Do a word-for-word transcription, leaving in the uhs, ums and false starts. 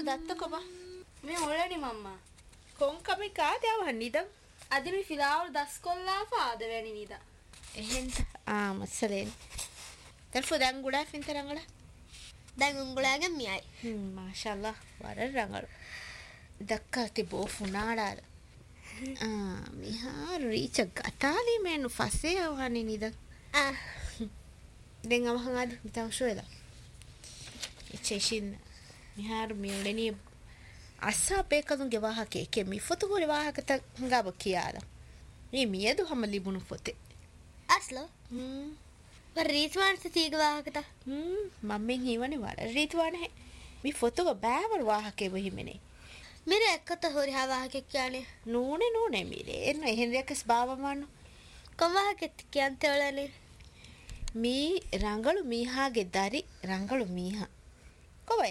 දත්තකොබ මේ ඔලනි මම්මා කොංකමි කාදයව හනිදම් අද මේ ෆිලාවල් දස් කොල්ලා පාද වැනි නිද එහෙන්ට ආ මස්සලෙන් තර්ෆු දැන් ගුඩා ෆින්ත රංගල දැන් උංගුලාගෙන් මියයි හ්ම් මාෂාල්ලා වර රංගල දක්කා තිබෝ ෆුනාඩාද ආ මිහා රීච ගතාලි මෙනු ෆසේ අවහනි නිද ආ දැන් අවහන් ආදි මිතව ෂෝයලා ඉච්චේෂින් මිහාර මියලෙනි අස්සා පේකදුන්ගේ වාහකේ කෙමි ෆොතු හොරි වාහකත හංගාව කියාලා මේ මියදු හැම ලිබුණු ෆොතේ අස්ලෝ හ්ම් වර රීත්වාන්ත තීග වාහකත හ්ම් මම්මෙන් හිවනේ වල රීත්වාන හේ මේ ෆොතුක බෑවර වාහකේ වෙහිමනේ මිර එක්කත හොරි හා වාහකෙක් කියන්නේ නෝනේ නෝනේ මිරේ එන්න එහෙන් දෙයක්ස් බාවමන්නු කොම් වාහකෙත් කියන්තේ ඔලනේ මී රංගලු මීහාගේ දරි රංගලු මීහා